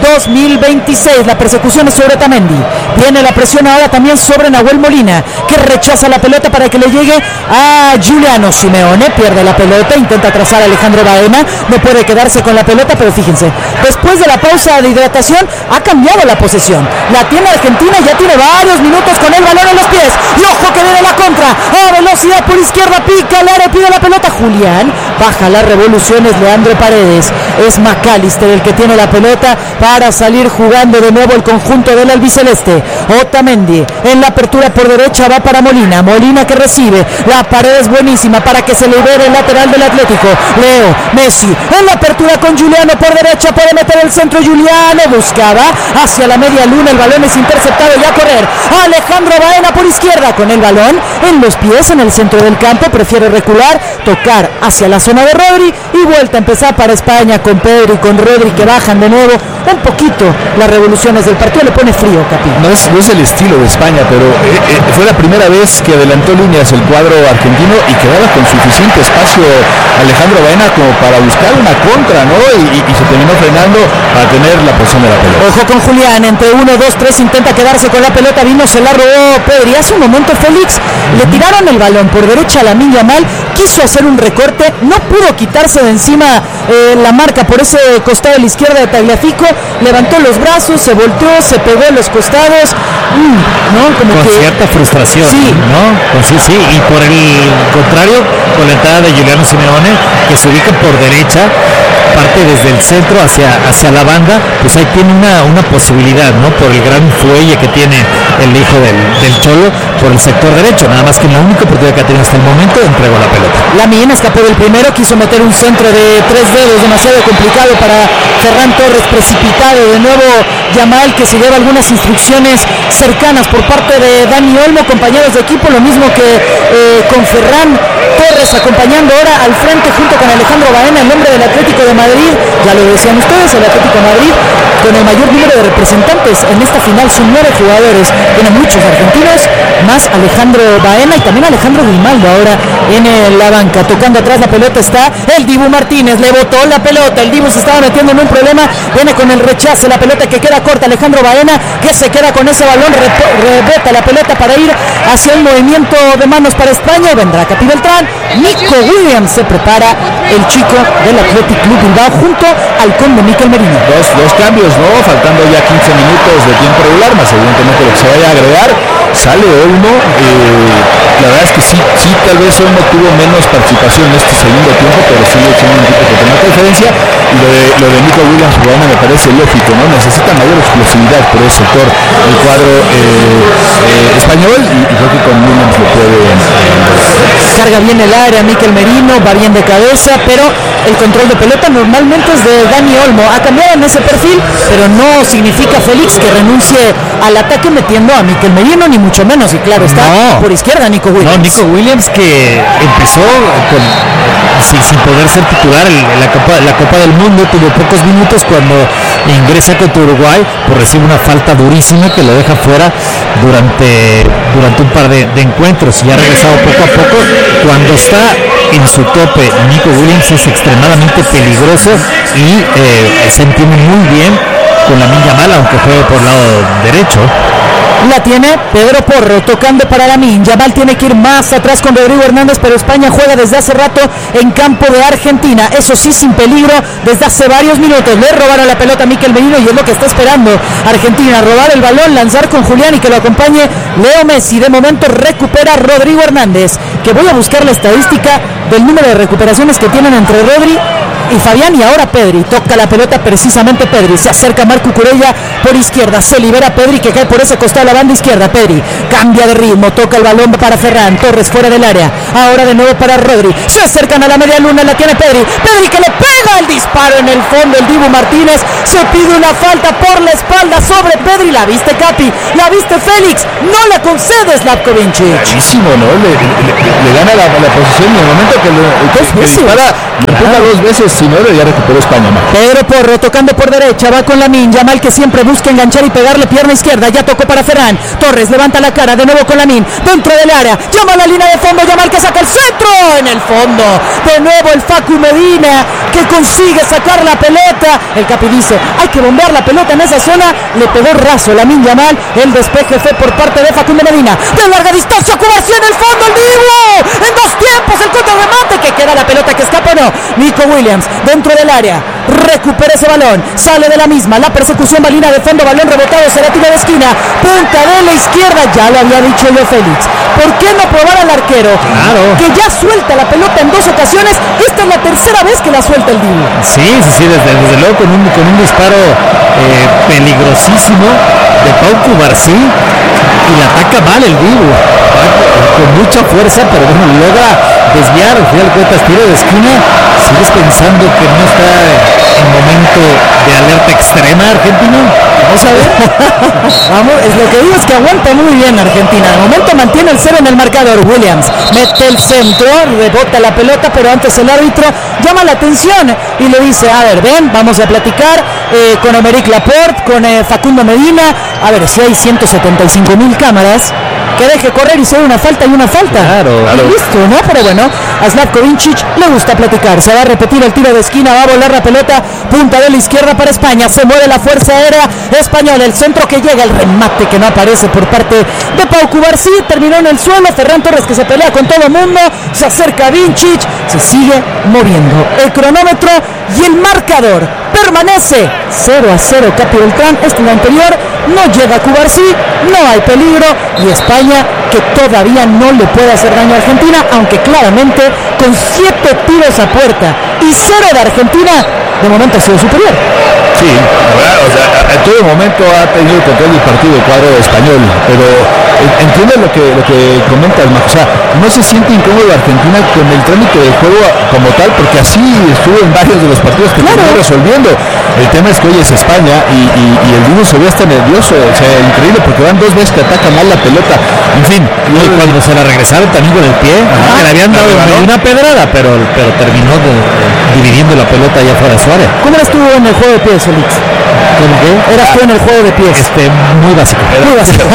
dos mil veintiséis. La persecución es sobre Otamendi. Viene la presión ahora también sobre Nahuel Molina, que rechaza la pelota para que le llegue a Giuliano Simeone. Pierde la pelota, intenta trazar a Alejandro Baena, no puede quedarse con la pelota, pero fíjense, después de la pausa de hidratación ha cambiado la posesión. La tiene Argentina, ya tiene varios minutos con el balón en los pies. Y ojo que viene la contra, a velocidad por izquierda, pica el área, pide la pelota Julián, baja las revoluciones Leandro Paredes. Es McAllister el que tiene la pelota para salir jugando de nuevo el conjunto del albiceleste. Otamendi en la apertura por derecha va para Molina, Molina que recibe, la pared es buenísima para que se libere el lateral del Atlético. Leo Messi en la apertura con Giuliano por derecha, puede meter el centro, Giuliano buscaba hacia la media luna, el balón es interceptado y a correr Alejandro Baena por izquierda con el balón en los pies en el centro del campo, prefiere recular, tocar hacia la zona de Rodri y vuelta a empezar para España con Pedri y con Rodri que bajan de nuevo un poquito las revoluciones del partido. Le pone frío, Capi. No es, no es el estilo de España, pero eh, eh, fue la primera vez que adelantó líneas el cuadro argentino y quedaba con suficiente espacio Alejandro Baena como para buscar una contra, ¿no? Y, y, y se terminó frenando para tener la posición de la pelota. Ojo con Julián, entre uno, dos, tres, intenta quedarse con la pelota, vino, se la robó Pedri. Hace un momento Félix, le tiraron el balón por derecha a Lamine Yamal, quiso hacer un recorte, no pudo quitarse de encima eh, la marca por ese costado de la izquierda de Tagliafico, levantó los brazos, se volteó, se pegó en los costados, mm, ¿no? Como con que... cierta frustración, sí. ¿no? Pues sí, sí, y por el contrario, con la entrada de Giuliano Simeone, que se ubica por derecha, parte desde el centro hacia, hacia la banda, pues ahí tiene una, una posibilidad, ¿no? Por el gran fuelle que tiene el hijo del, del Cholo por el sector derecho, nada más que en la única oportunidad que ha tenido hasta el momento entregó la pelota. Lamine escapó del primero, quiso meter un centro de tres dedos, demasiado complicado para Ferran Torres, precipitado, de nuevo Yamal que se lleva algunas instrucciones cercanas por parte de Dani Olmo, compañeros de equipo, lo mismo que eh, con Ferran Torres acompañando ahora al frente junto con Alejandro Baena, el hombre del Atlético de Madrid. Ya lo decían ustedes, el Atlético de Madrid con el mayor número de representantes en esta final, son nueve jugadores, tiene muchos argentinos, más Alejandro Baena y también Alejandro Grimaldo ahora en la banca, tocando atrás la pelota está el Dibu Martínez, le botó la pelota, el Dibu se estaba metiendo en un problema, viene con el rechace, la pelota que queda corta, Alejandro Baena que se queda con ese balón, rebota la pelota para ir hacia el movimiento de manos para España y vendrá Capi Beltrán. Nico Williams se prepara, el chico del Athletic Club Bilbao junto al conde Mikel Merino. Dos, dos cambios, ¿no? Faltando ya quince minutos de tiempo regular, más evidentemente lo que se vaya a agregar. Sale Olmo, eh, la verdad es que sí, sí, tal vez Olmo tuvo menos participación en este segundo tiempo, pero sigue siendo un tipo que toma preferencia. Y lo de, lo de Nico Williams, bueno, me parece lógico, ¿no? Necesita mayor explosividad por el sector del cuadro eh, eh, español y, y creo que con Williams lo puede eh, carga bien el área, Mikel Merino, va bien de cabeza, pero el control de pelota normalmente es de Dani Olmo. Ha cambiado en ese perfil, pero no significa Félix que renuncie al ataque metiendo a Mikel Merino, ni mucho menos, y claro está no. por izquierda Nico Williams. No, Nico Williams que empezó con, sin, sin poder ser titular en la Copa, la Copa del Mundo, tuvo pocos minutos cuando ingresa contra Uruguay, pues recibe una falta durísima que lo deja fuera durante, durante un par de, de encuentros y ha regresado poco a poco. Cuando está en su tope, Nico Williams es extremadamente peligroso y eh, se entiende muy bien con Lamine Yamal, aunque juegue por lado derecho. La tiene Pedro Porro tocando para Lamine. Yamal tiene que ir más atrás con Rodrigo Hernández, pero España juega desde hace rato en campo de Argentina, eso sí, sin peligro desde hace varios minutos. Le robaron la pelota a Mikel Merino y es lo que está esperando Argentina, robar el balón, lanzar con Julián y que lo acompañe Leo Messi. De momento recupera Rodrigo Hernández, que voy a buscar la estadística del número de recuperaciones que tienen entre Rodri y Fabián, y ahora Pedri, toca la pelota precisamente Pedri, se acerca Marco Cucurella por izquierda, se libera Pedri que cae por ese costado a la banda izquierda, Pedri cambia de ritmo, toca el balón para Ferran Torres fuera del área, ahora de nuevo para Rodri, se acercan a la media luna, la tiene Pedri, Pedri que le pega el disparo en el fondo, el Dibu Martínez, se pide una falta por la espalda sobre Pedri, la viste Capi, la viste Félix, no la concede Slavkovincic. Clarísimo, ¿no? Le, le, le, le gana la, la posición y en el momento que, lo, que, que dispara, le empuja dos veces sí, ¿no? Ya recuperó España, ¿no? Pedro Porro tocando por derecha, va con Lamine Yamal, que siempre busca enganchar y pegarle pierna izquierda, ya tocó para Ferran Torres, levanta la cara, de nuevo con Lamine, dentro del área, llama a la línea de fondo, Yamal que saca el centro, en el fondo, de nuevo el Facu Medina, que consigue sacar la pelota, el Capi dice, hay que bombear la pelota en esa zona, le pegó raso Lamine Yamal, el despeje fue por parte de Facundo Medina, de larga distancia, Cubarsí en el fondo, el Dibu, en dos tiempos, el contrarremate, que queda la pelota que escapa, no, Nico Williams, dentro del área, recupera ese balón, sale de la misma, la persecución va línea de fondo, balón rebotado, será tiro de esquina, punta de la izquierda, ya lo había dicho yo Félix, ¿por qué no probar al arquero? Claro. Que ya suelta la pelota en dos ocasiones, esta es la tercera vez que la suelta el Dibu. Sí, sí, sí, desde, desde luego con un, con un disparo eh, peligrosísimo de Pau Cubarsí y la ataca mal el Dibu, con mucha fuerza, pero bueno, logra desviar, al final de cuentas, tiro de esquina. ¿Sigues pensando que no está en momento de alerta extrema Argentina? Vamos a ver. Vamos, es lo que digo es que aguanta muy bien Argentina. De momento mantiene el cero en el marcador. Williams mete el centro, rebota la pelota, pero antes el árbitro llama la atención y le dice, a ver, ven, vamos a platicar eh, con Aymeric Laporte, con eh, Facundo Medina. A ver, si hay ciento setenta y cinco mil cámaras, que deje correr y se ve una falta y una falta. Claro, claro. Y listo, ¿no? Pero bueno, a Slavko Vincic le gusta platicar. Se va a repetir el tiro de esquina, va a volar la pelota, punta de la izquierda para España. Se mueve la fuerza aérea española. El centro que llega, el remate que no aparece por parte de Pau Cubarsí. Terminó en el suelo. Ferran Torres que se pelea con todo el mundo. Se acerca a Vincic. Se sigue moviendo el cronómetro y el marcador permanece cero a cero. Capi Beltrán, este es el anterior. No llega Cubarsí, no hay peligro y España que todavía no le puede hacer daño a Argentina, aunque claramente con siete tiros a puerta y cero de Argentina, de momento ha sido superior. Sí, verdad, o sea, en todo momento ha tenido el control del partido el cuadro español, pero entiendo lo que lo que comentas, Max. O sea, no se siente incómodo Argentina con el trámite del juego como tal, porque así estuvo en varios de los partidos que claro. terminó resolviendo. El tema es que hoy es España y, y, y el Dibu se ve hasta nervioso, o sea, increíble, porque van dos veces que ataca mal la pelota. En fin, y no, cuando se la regresaron también con el pie, ajá, que le habían dado una pedrada, pero, pero terminó de, de, dividiendo la pelota allá fuera de su área. ¿Cómo eras tú en el juego de pies, Félix? ¿Cómo qué? Eras tú en el juego de pies. Este, muy básico. Muy básico.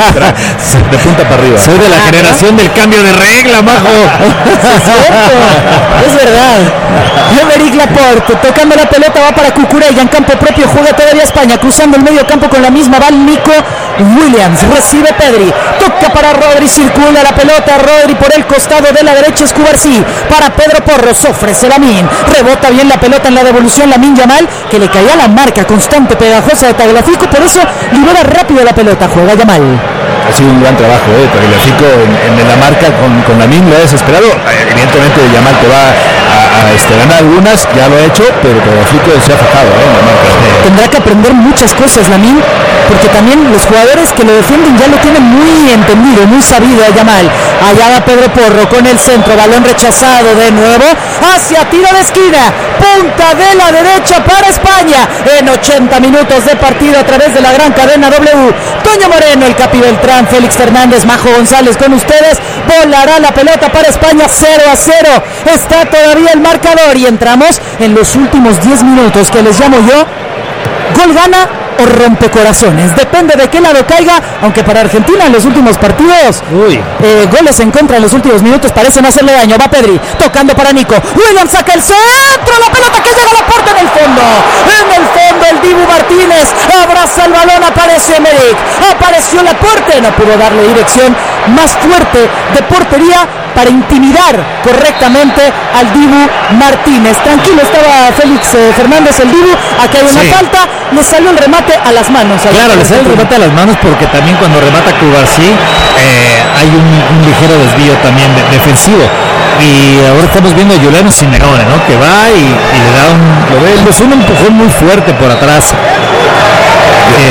De punta para arriba. Soy de la generación del cambio de regla, majo. Es cierto, es verdad. Aymeric Laporte tocando la pelota, va para Cucurella en campo propio, juega todavía España, cruzando el medio campo con la misma, va Nico Williams, recibe Pedri, toca para Rodri, circula la pelota, Rodri por el costado de la derecha es Cubarsí, para Pedro Porros, ofrece Lamine, rebota bien la pelota en la devolución Lamine Yamal, que le caía la marca constante pegajosa de Tagliafico, por eso libera rápido la pelota, juega Yamal. Ha sido un gran trabajo, eh, Tagliafico en, en la marca con, con Lamine, lo ha desesperado, evidentemente Yamal te va a, a este, ganar algunas, ya lo ha hecho, pero Tagliafico se ha fajado eh, en la marca. Tendrá que aprender muchas cosas Lamine, porque también los jugadores que lo defienden ya lo tienen muy entendido, muy sabido a Yamal. Allá va Pedro Porro con el centro, balón rechazado de nuevo, hacia tiro de esquina, punta de la derecha para España, en ochenta minutos de partido a través de la gran cadena W. Toño Moreno, el Capi Beltrán, Félix Fernández, Majo González con ustedes, volará la pelota para España, cero a cero, está todavía el marcador y entramos en los últimos diez minutos que les llamo yo, gol gana o rompecorazones, depende de qué lado caiga, aunque para Argentina en los últimos partidos Uy. Eh, goles en contra en los últimos minutos parecen hacerle daño. Va Pedri, tocando para Nico Williams, saca el centro, la pelota que llega a la puerta en el fondo, en el fondo el Dibu Martínez abraza el balón, aparece Aymeric, apareció la puerta, no pudo darle dirección más fuerte de portería para intimidar correctamente al Dibu Martínez. Tranquilo estaba Félix eh, Fernández, el Dibu, aquí hay una sí. falta, le salió el remate a las manos. Claro, le salió el remate a las manos porque también cuando remata Cubarsí eh, hay un, un ligero desvío también de, defensivo. Y ahora estamos viendo a Giuliano Simeone, ¿no? Que va y, y le da un, lo ve, pues un empujón muy fuerte por atrás. Eh,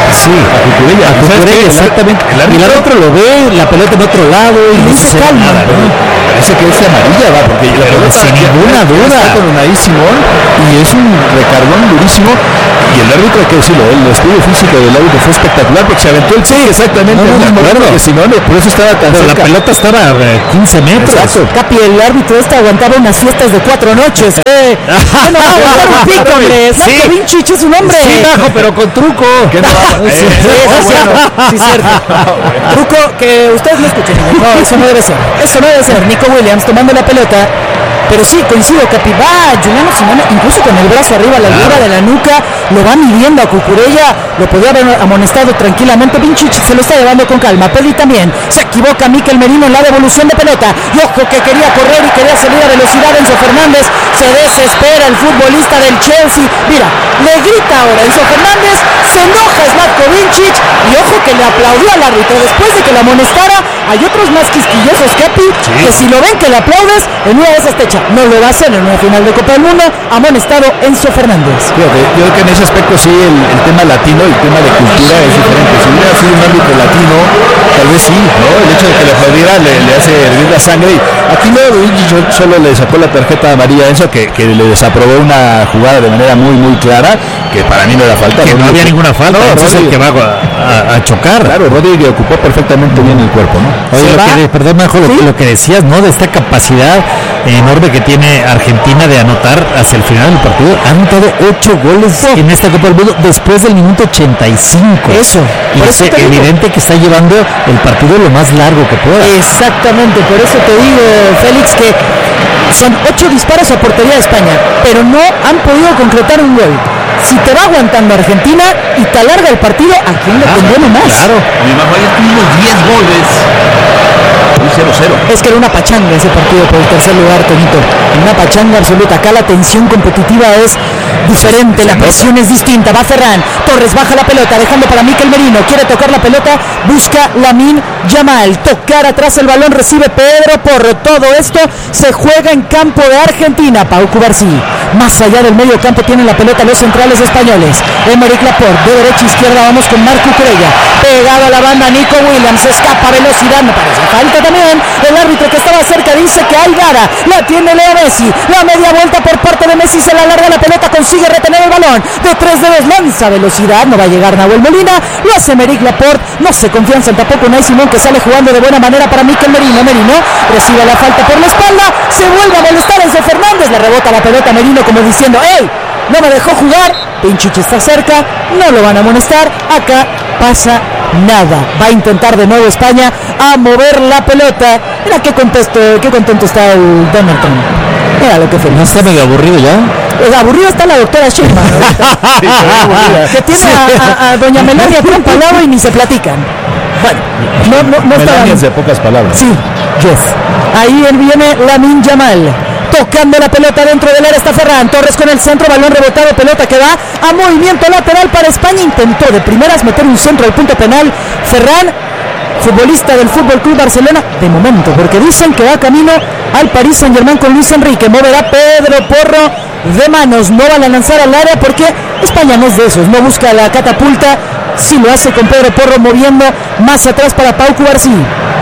Sí, a Cucurella. A Cucurella, exactamente. El árbitro, y el otro lo ve, la pelota en otro lado y no se calma. Nada, ¿no? Parece que es de amarilla, va, porque la pelota sin ninguna duda está con Unai Simón y es un recargón durísimo. Y el árbitro, hay que decirlo, el estudio físico del árbitro fue espectacular porque se aventó el sí, exactamente. No, no, no, claro. Porque si no, por eso estaba tan Pero cerca. La pelota estaba a quince metros. Exacto. Capi, el árbitro este aguantaba unas fiestas de cuatro noches. Eh, bueno, va a aguantar un pico, hombre. Sí. Marco Vinchich es un hombre. Sí, bajo, pero con truco. ¿Qué no? Sí, sí, eso es cierto. Sí, cierto. Truco que ustedes no escuchen. No, eso no debe ser. Eso no debe ser. Nico Williams tomando la pelota. Pero sí, coincido, Capi. Va Juliano Simone, incluso con el brazo arriba a la altura claro. de la nuca, lo va midiendo a Cucurella, lo podía haber amonestado tranquilamente. Vinchich se lo está llevando con calma. Pedri también. Se equivoca Mikel Merino en la devolución de pelota. Y ojo que quería correr y quería salir a velocidad. Enzo Fernández se desespera, el futbolista del Chelsea. Mira, le grita ahora Enzo Fernández, se enoja Zlatko Vinchich y ojo que le aplaudió al árbitro después de que lo amonestara. Hay otros más quisquillosos, Capi, sí. que si lo ven que le aplaudes, en una de esas te echa. No lo va a hacer en una final de Copa del Mundo. Amonestado Enzo Fernández. Fíjate, yo creo que en ese aspecto sí el, el tema latino, el tema de cultura es diferente. Si hubiera sido un árbitro latino, tal vez sí, ¿no? El hecho de que le aplaudiera le, le hace hervir la sangre. Y aquí no, solo le sacó la tarjeta amarilla a Enzo, que, que le desaprobó una jugada de manera muy, muy clara, que para mí no era falta. Que no, no había que, ninguna falta, no, es el que va a, a, a chocar. Claro, Rodri ocupó perfectamente bien el cuerpo, ¿no? Oye, lo que, perdón, mejor ¿sí? lo, lo que decías, ¿no? De esta capacidad enorme que tiene Argentina de anotar hacia el final del partido. Ha anotado ocho goles sí. en esta Copa del Mundo después del minuto ochenta y cinco. Eso. Y es evidente digo. que está llevando el partido lo más largo que pueda. Exactamente, por eso te digo, Félix, que son ocho disparos a portería de España, pero no han podido concretar un gol. Si te va aguantando Argentina y te alarga el partido, ¿a quién le conviene más? Claro. Y bajo ahí tuvimos diez goles. cero cero. Es que era una pachanga ese partido por el tercer lugar, Tonito. Una pachanga absoluta. Acá la tensión competitiva es diferente, la presión es distinta. Va Ferran, Torres baja la pelota, dejando para Mikel Merino. Quiere tocar la pelota, busca Lamine Yamal. Tocar atrás el balón, recibe Pedro Porro. Todo esto se juega en campo de Argentina. Pau Cubarsí. Más allá del medio campo tienen la pelota los centrales españoles. Emerick Laporte, de derecha a izquierda, vamos con Marc Cucurella. Pegado a la banda, Nico Williams. Escapa a velocidad, me parece falta también. El árbitro que estaba cerca dice que hay gara. La tiene Leo Messi. La media vuelta por parte de Messi, se la larga la pelota, consigue retener el balón. De tres dedos lanza velocidad, no va a llegar Nahuel Molina. Lo hace Emerick Laporte. No se confianza tampoco Unai Simón, que sale jugando de buena manera para Mikel Merino. Merino recibe la falta por la espalda. Se vuelve a molestar Enzo Fernández. Le rebota la pelota a Merino como diciendo: ¡ey! No me dejó jugar. Vinchich está cerca. No lo van a amonestar. Acá pasa nada. Va a intentar de nuevo España a mover la pelota. Mira qué contento, qué contento está el Donald Trump. Mira lo que fue. ¿No está medio aburrido ya? Pues aburrido está la doctora Sheinbaum. Sí, que tiene a, a, a doña Melania Trump al lado y ni se platican. Bueno, no, no, no está. Melania es de pocas palabras. Sí, yes. Ahí viene Lamine Yamal. Tocando la pelota dentro del área está Ferran Torres con el centro, balón rebotado, pelota que va a movimiento lateral para España. Intentó de primeras meter un centro al punto penal Ferran, futbolista del Fútbol Club Barcelona, de momento, porque dicen que va camino al Paris Saint-Germain con Luis Enrique. Moverá Pedro Porro de manos, no va a lanzar al área porque España no es de esos, no busca la catapulta, sí lo hace con Pedro Porro moviendo más atrás para Pau Cubarsí.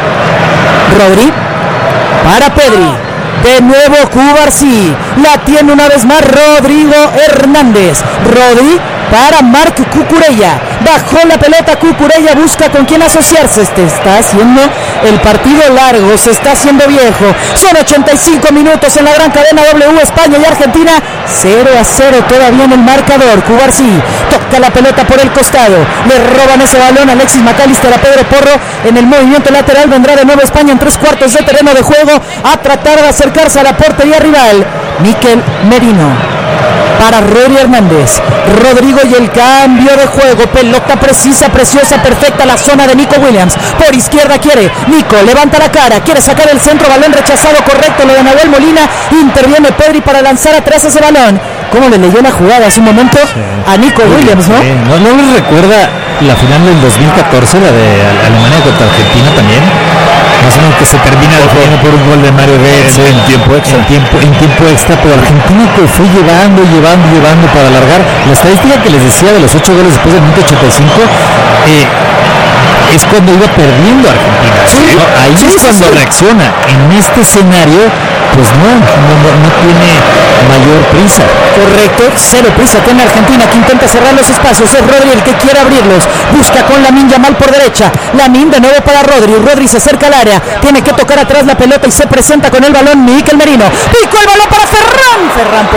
Rodri para Pedri. De nuevo Cubarsí, la tiene una vez más Rodrigo Hernández. Rodri para Marc Cucurella. Bajó la pelota Cucurella, busca con quién asociarse. Este está haciendo el partido largo, se está haciendo viejo. Son ochenta y cinco minutos en la gran cadena W, España y Argentina. cero a cero todavía en el marcador. Cubarsí toca la pelota por el costado. Le roban ese balón a Alexis McAllister, a Pedro Porro. En el movimiento lateral vendrá de nuevo España en tres cuartos de terreno de juego a tratar de acercarse a la portería rival. Mikel Merino para Rodri Hernández. Rodrigo y el cambio de juego. Pelota precisa, preciosa, perfecta. La zona de Nico Williams. Por izquierda quiere. Nico levanta la cara. Quiere sacar el centro. Balón rechazado. Correcto. Lo de Nahuel Molina. Interviene Pedri para lanzar atrás ese balón. ¿Cómo le leyó la jugada hace un momento sí. a Nico sí, Williams, ¿no? Sí. ¿no? ¿No les recuerda la final del dos mil catorce, la de Alemania contra Argentina también? más o menos que se termina definiendo por un gol de Mario Götze en tiempo extra. En tiempo, en tiempo extra, pero Argentina que fue llevando, llevando, llevando para alargar. La estadística que les decía de los ocho goles después del minuto ochenta y cinco, eh, es cuando iba perdiendo Argentina. Sí, ¿no? Ahí sí, es sí, cuando sí. reacciona. En este escenario, pues no, no, no, no tiene mayor prisa. Correcto, cero prisa tiene Argentina, que intenta cerrar los espacios. Es Rodri el que quiere abrirlos. Busca con Lamine Yamal por derecha. Lamine de nuevo para Rodri. Rodri se acerca al área. Tiene que tocar atrás la pelota y se presenta con el balón Mikel Merino. Picó el balón para Ferran. Ferran